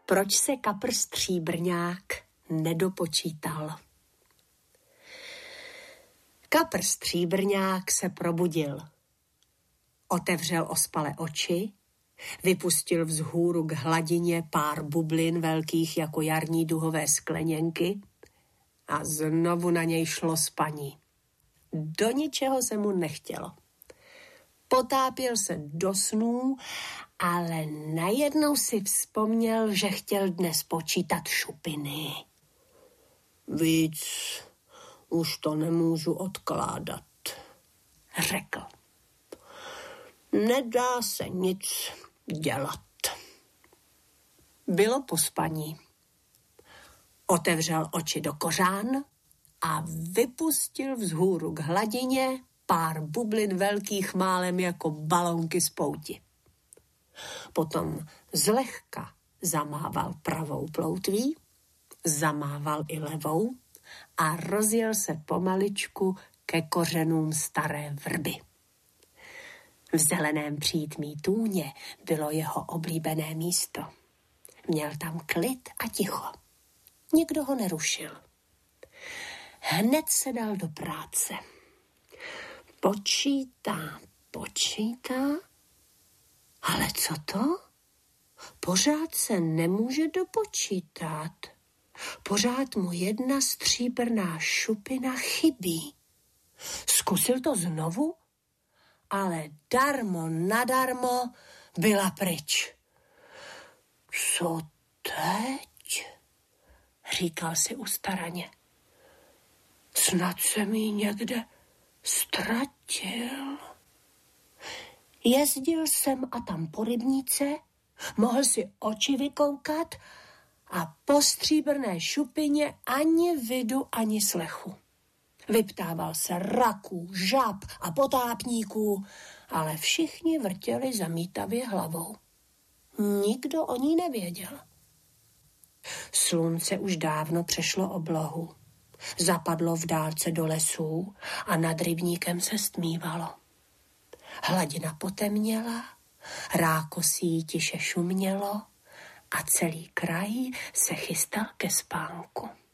proč se kapr stříbrňák nedopočítal. Kapr stříbrňák se probudil. Otevřel ospale oči, vypustil vzhůru k hladině pár bublin velkých jako jarní duhové skleněnky a znovu na něj šlo spaní. Do ničeho se mu nechtělo. Potápěl se do snů, ale najednou si vzpomněl, že chtěl dnes počítat šupiny. Víc už to nemůžu odkládat, řekl. Nedá se nic dělat. Bylo po spaní. Otevřel oči do kořán a vypustil vzhůru k hladině pár bublin velkých málem jako balónky z pouti. Potom zlehka zamával pravou ploutví, zamával i levou a rozjel se pomaličku ke kořenům staré vrby. V zeleném přítmí tůně bylo jeho oblíbené místo. Měl tam klid a ticho. Nikdo ho nerušil. Hned se dal do práce. Počítá, ale co to? Pořád se nemůže dopočítat. Pořád mu jedna stříbrná šupina chybí. Zkusil to znovu, ale nadarmo byla pryč. Co teď? Říkal si ustaraně. Snad jsem ji někde ztratil. Jezdil sem a tam po rybníce, mohl si oči vykoukat a po stříbrné šupině ani vidu, ani slechu. Vyptával se raků, žab a potápníků, ale všichni vrtěli zamítavě hlavou. Nikdo o ní nevěděl. Slunce už dávno přešlo oblohu. Zapadlo v dálce do lesů a nad rybníkem se stmívalo. Hladina potemněla, rákosí tiše šumělo a celý kraj se chystal ke spánku.